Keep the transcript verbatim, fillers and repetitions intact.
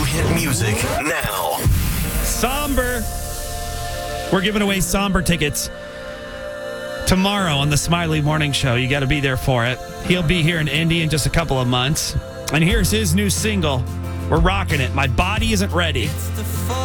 hit music now. Somber. We're giving away Somber tickets tomorrow on the Smiley Morning Show. You got to be there for it. He'll be here in Indy in just a couple of months. And here's his new single. We're rocking it. My Body Isn't Ready.